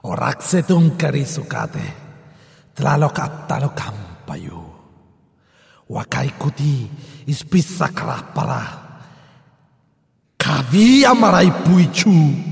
Orak setong karisukate, tlalok attalo kampayo. Wakai kuti ispisa krapara. Kavi amarai puichu.